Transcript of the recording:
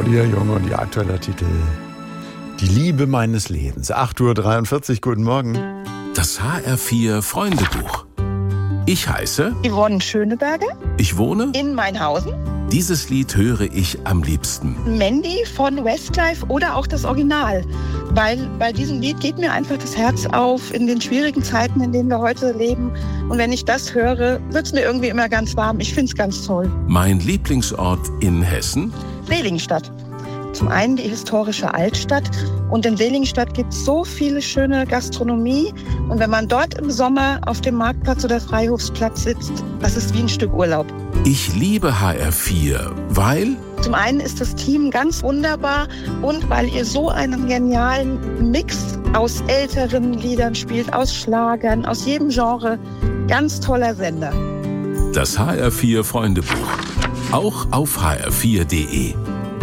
Maria Junge und ihr aktueller Titel Die Liebe meines Lebens. 8:43 Uhr, guten Morgen. Das HR4 Freundebuch. Ich heiße Yvonne Schöneberger. Ich wohne In Mainhausen. Dieses Lied höre ich am liebsten. Mandy von Westlife oder auch das Original. Weil bei diesem Lied geht mir einfach das Herz auf in den schwierigen Zeiten, in denen wir heute leben. Und wenn ich das höre, wird es mir irgendwie immer ganz warm. Ich finde es ganz toll. Mein Lieblingsort in Hessen? Seligenstadt. Zum einen die historische Altstadt. Und in Seligenstadt gibt es so viele schöne Gastronomie. Und wenn man dort im Sommer auf dem Marktplatz oder Freihofsplatz sitzt, das ist wie ein Stück Urlaub. Ich liebe HR4, weil... Zum einen ist das Team ganz wunderbar und weil ihr so einen genialen Mix aus älteren Liedern spielt, aus Schlagern, aus jedem Genre. Ganz toller Sender. Das HR4 Freundebuch. Auch auf hr4.de.